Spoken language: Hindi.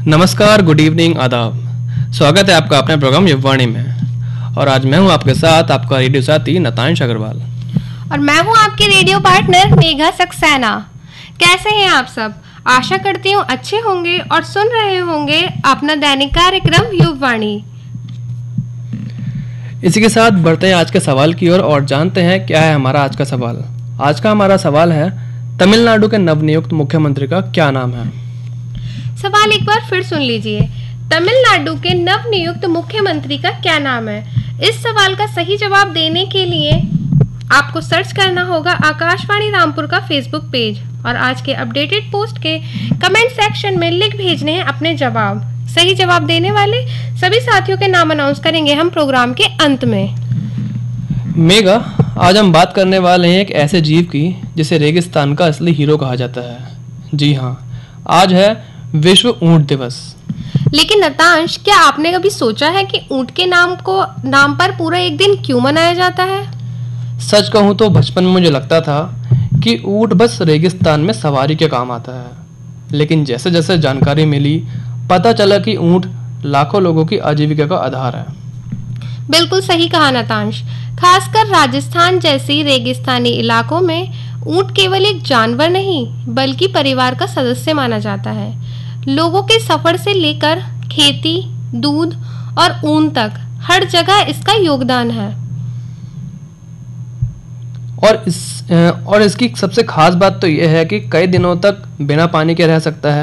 नमस्कार, गुड इवनिंग, आदाब। स्वागत है आपका अपने प्रोग्राम युववाणी में। और आज मैं हूं आपके साथ आपका रेडियो साथी नतांश अग्रवाल। और मैं हूं आपके रेडियो पार्टनर मेघा सक्सेना। कैसे हैं आप सब? आशा करती हूं अच्छे होंगे और सुन रहे होंगे अपना दैनिक कार्यक्रम युववाणी। इसी के साथ बढ़ते हैं आज के सवाल की ओर और जानते हैं क्या है हमारा आज का सवाल। आज का हमारा सवाल है, तमिलनाडु के नवनियुक्त मुख्यमंत्री का क्या नाम है? सवाल एक बार फिर सुन लीजिए। तमिलनाडु के नवनियुक्त मुख्यमंत्री का क्या नाम है? इस सवाल का सही जवाब देने के लिए आपको सर्च करना होगा आकाशवाणी रामपुर का फेसबुक पेज और आज के अपडेटेड पोस्ट के कमेंट सेक्शन में लिख भेजने हैं अपने जवाब। सही जवाब देने वाले सभी साथियों के नाम अनाउंस करेंगे हम प्रोग्राम के अंत में। मेघा, आज हम बात करने वाले हैं एक ऐसे जीव की जिसे रेगिस्तान का असली हीरो कहा जाता है। जी हाँ, आज है विश्व ऊंट दिवस। लेकिन नतांश, क्या आपने कभी सोचा है कि ऊंट के नाम पर पूरा एक दिन क्यों मनाया जाता है? सच कहूँ तो बचपन में मुझे लगता था कि ऊंट बस रेगिस्तान में सवारी के काम आता है, लेकिन जैसे जैसे जानकारी मिली पता चला कि ऊंट लाखों लोगों की आजीविका का आधार है। बिल्कुल सही कहा नतांश। खासकर राजस्थान जैसी रेगिस्तानी इलाकों में ऊंट केवल एक जानवर नहीं बल्कि परिवार का सदस्य माना जाता है। लोगों के सफर से लेकर खेती, दूध और ऊन तक हर जगह इसका योगदान है। और इसकी सबसे खास बात तो यह है कि कई दिनों तक बिना पानी के रह सकता है।